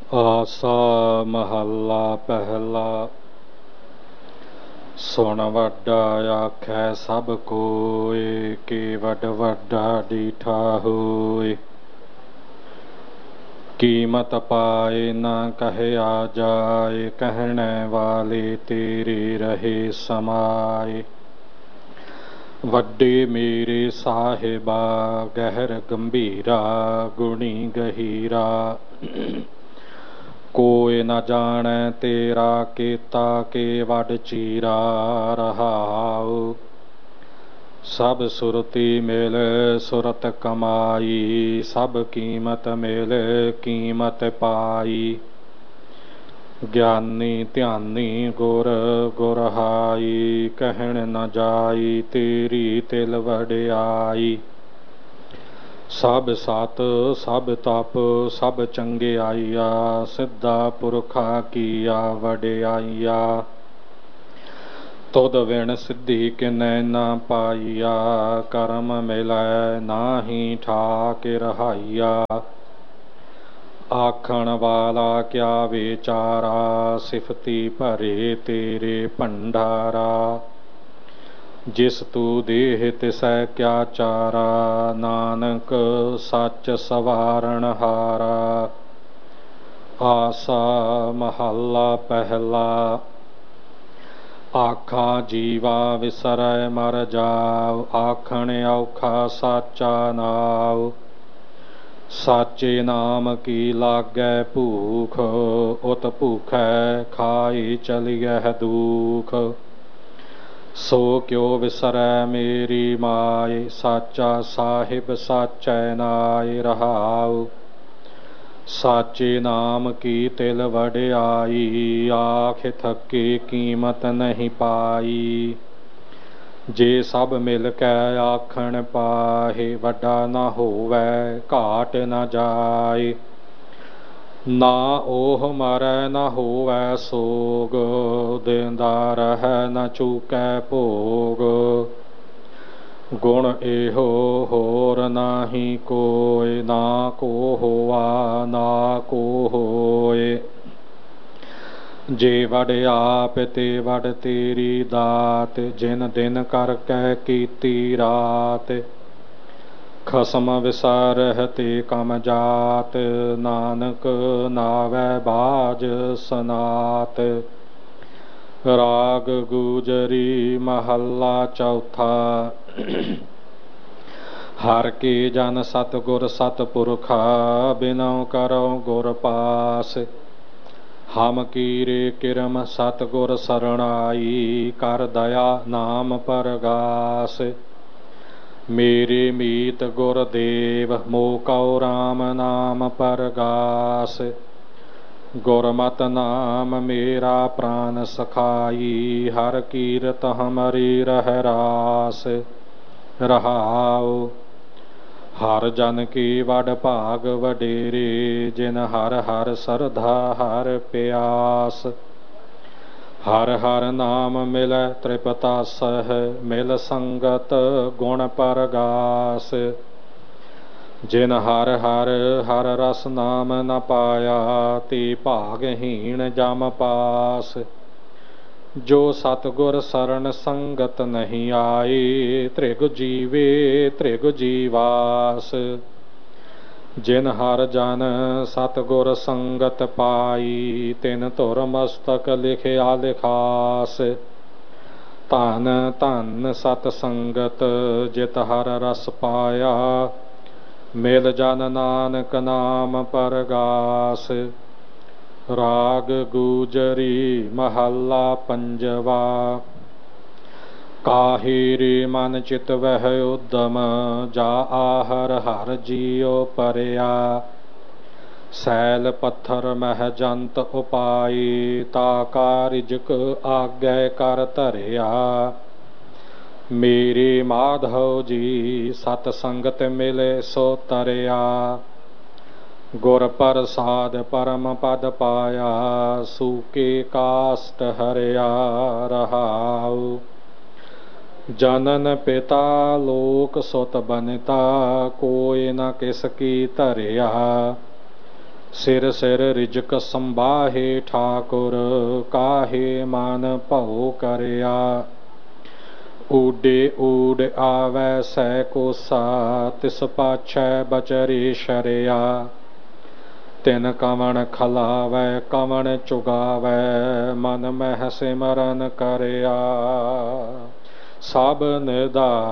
ਆਸਾ ਮਹੱਲਾ ਪਹਿਲਾ। ਸੁਣ ਵੱਡਾ ਆਖੈ ਸਭ ਕੋਇ, ਕੀ ਵੱਡ ਵੱਡਾ ਡੀਠਾ ਹੋਇ। ਕੀਮਤ ਪਾਏ ਨਾ ਕਹਿਆ ਜਾਏ, ਕਹਿਣੇ ਵਾਲੇ ਤੇਰੇ ਰਹੇ ਸਮਾਏ। ਵੱਡੇ ਮੇਰੇ ਸਾਹਿਬਾ ਗਹਿਰ ਗੰਭੀਰਾ, ਗੁਣੀ ਗਹੀਰਾ। ਕੋਇ ਨ ਜਾਣੈ ਤੇਰਾ ਕੀਤਾ, ਕੇ ਵੱਡ ਚੀਰਾ ਰਹਾਉ। ਸਭ ਸੁਰਤੀ ਮਿਲ ਸੁਰਤ ਕਮਾਈ, ਸਭ ਕੀਮਤ ਮਿਲ ਕੀਮਤ ਪਾਈ। ਗਿਆਨੀ ਧਿਆਨੀ ਗੁਰ ਗੁਰਹਾਈ, ਕਹਿਣ ਨ ਜਾਈ ਤੇਰੀ ਤਿਲ ਵਡਿਆਈ। ਸਭ ਸਤ ਸਭ ਤਪ ਸਭ ਚੰਗਿਆਈਆ, ਸਿੱਧਾ ਪੁਰਖਾ ਕੀਆ ਵਡਿਆਈਆ। ਤੁਧ ਵਿਣ ਸਿੱਧੀ ਕਿਨੈ ਨਾ ਪਾਈਆ, ਕਰਮ ਮਿਲੈ ਨਾਹੀ ਠਾਕ ਰਹਾਈਆ। ਆਖਣ ਵਾਲਾ ਕਿਆ ਵਿਚਾਰਾ, ਸਿਫਤੀ ਭਰੇ ਤੇਰੇ ਭੰਡਾਰਾ। ਜਿਸ ਤੂ ਦੇਹ ਤਿਸੈ ਕਿਆ ਚਾਰਾ, ਨਾਨਕ ਸੱਚ ਸਵਾਰਨ ਹਾਰਾ। ਆਸਾ ਮਹੱਲਾ ਪਹਿਲਾ। ਆਖਾਂ ਜੀਵਾ ਵਿਸਰੈ ਮਰ ਜਾਉ, ਆਖਣ ਔਖਾ ਸਾਚਾ ਨਾਉ। ਸਾਚੇ ਨਾਮ ਕੀ ਲਾਗੈ ਭੂਖ, ਉਤ ਭੂਖੈ ਖਾਈ ਚਲੀਐ ਦੂਖ। ਸੋ ਕਿਉ ਵਿਸਰੈ ਮੇਰੀ ਮਾਇ, ਸਾਚਾ ਸਾਹਿਬ ਸਾਚੈ ਨਾਇ ਰਹਾਉ। ਸਾਚੇ ਨਾਮ ਕੀ ਤਿਲ ਵਡਿਆਈ, ਆਖ ਥਕੇ ਕੀਮਤ ਨਹੀਂ ਪਾਈ। ਜੇ ਸਭ ਮਿਲ ਕੈ ਆਖਣ ਪਾਹੇ, ਵੱਡਾ ਨਾ ਹੋਵੈ ਘਾਟ ਨ ਜਾਏ। ਨਾ ਉਹ ਮਰੈ ਨਾ ਹੋਵੈ ਸੋਗ, ਦੇਂਦਾ ਰਹੈ ਨ ਚੂਕੈ ਭੋਗ। ਗੁਣ ਇਹੋ ਹੋਰ ਨਾਹੀ ਕੋਇ, ਨਾ ਕੋ ਹੋਆ ਨਾ ਕੋ ਹੋਇ। ਜੇ ਵਡ ਆਪ ਤੇ ਵਡ ਤੇਰੀ ਦਾਤ, ਜਿਨ ਦਿਨ ਕਰਕੇ ਕੀਤੀ ਰਾਤ। ਖਸਮ ਵਿਸਾਰਹਿ ਤੇ ਕਮ ਜਾਤ, ਨਾਨਕ ਨਾਵੈ ਬਾਝ ਸਨਾਤ। ਰਾਗ ਗੂਜਰੀ ਮਹੱਲਾ ਚੌਥਾ। ਹਰਿ ਕੇ ਜਨ ਸਤਿਗੁਰ ਸਤਿਪੁਰਖਾ, ਬਿਨਉ ਕਰਉ ਗੁਰ ਪਾਸ। ਹਮ ਕੀਰੇ ਕਿਰਮ ਸਤਿਗੁਰ ਸਰਣਾਈ, ਕਰ ਦਇਆ ਨਾਮ ਪਰਗਾਸ। ਮੇਰੇ ਮੀਤ ਗੁਰਦੇਵ ਮੋਹ ਕਉ ਰਾਮ ਨਾਮ ਪਰਗਾਸ। ਗੁਰਮਤਿ ਨਾਮ ਮੇਰਾ ਪ੍ਰਾਨ ਸਖਾਈ, ਹਰਿ ਕੀਰਤ ਹਮਰੀ ਰਹਿ ਰਾਸ ਰਹਾਉ। ਹਰਿ ਜਨ ਕੀ ਵਡ ਭਾਗ ਵਡੇਰੇ, ਜਿਨ ਹਰਿ ਹਰਿ ਸਰਧਾ ਹਰਿ ਪਿਆਸ। ਹਰਿ ਹਰਿ ਨਾਮ ਮਿਲੈ ਤ੍ਰਿਪਤਾਸਹਿ, ਮਿਲ ਸੰਗਤ ਗੁਣ ਪਰਗਾਸ। ਜਿਨ ਹਰਿ ਹਰਿ ਹਰਿ ਰਸ ਨਾਮ ਨ ਪਾਇਆ, ਤੇ ਭਾਗਹੀਣ ਜਮ ਪਾਸ। ਜੋ ਸਤਿਗੁਰ ਸਰਣ ਸੰਗਤ ਨਹੀਂ ਆਈ, ਤ੍ਰਿਗ ਜੀਵੇ ਤ੍ਰਿਗ ਜੀਵਾਸ। ਜਿਨ ਹਰਿ ਜਨ ਸਤਿਗੁਰ ਸੰਗਤ ਪਾਈ, ਤਿਨ ਧੁਰ ਮਸਤਕ ਲਿਖਿਆ ਲਿਖਾਸ। ਧਨ ਧਨ ਸਤ ਸੰਗਤ ਜਿਤ ਹਰਿ ਰਸ ਪਾਇਆ, ਮਿਲ ਜਨ ਨਾਨਕ ਨਾਮ ਪਰਗਾਸ। ਰਾਗ ਗੂਜਰੀ ਮਹੱਲਾ ਪੰਜਵਾ। ਕਾਹੀ ਰੇ ਮਨ ਚਿਤ ਵਹਿ ਉਦਮ, ਜਾ ਆਹਰ ਹਰਿ ਜੀਉ ਪਰਿਆ। ਸੈਲ ਪੱਥਰ ਮਹਿ ਜੰਤ ਉਪਾਈ, ਤਾ ਕਾ ਰਿਜਕ ਆਗੈ ਕਰ ਧਰਿਆ। ਮੇਰੇ ਮਾਧਵ ਜੀ ਸਤ ਸੰਗਤ ਮਿਲੇ ਸੋ ਤਰਿਆ। ਗੁਰ ਪ੍ਰਸਾਦ ਪਰਮ ਪਦ ਪਾਇਆ, ਸੂਕੇ ਕਾਸਟ ਹਰਿਆ ਰਹਾਉ। ਜਨਨ ਪਿਤਾ ਲੋਕ ਸੁਤ ਬਨਿਤਾ, ਕੋਇ ਨ ਕਿਸ ਕੀ ਧਰਿਆ। ਸਿਰ ਸਿਰ ਰਿਜਕ ਸੰਬਾਹੇ ਠਾਕੁਰ ਕਾਹੇ ਮਨ ਭਉ ਕਰਿਆ ਊਡੇ ਊਡ ਆਵੈ ਸੈ ਕੋਸਾ ਤਿਸ ਪਾਛੈ ਬਚਰੀ ਸ਼ਰਿਆ ਤਿਨ ਕਵਣ ਖਲਾਵੈ ਕਵਣ ਚੁਗਾਵੈ ਮਨ ਮਹਿ ਸਿਮਰਨ ਕਰਿਆ ਸਭ ਨਿਧਾਨ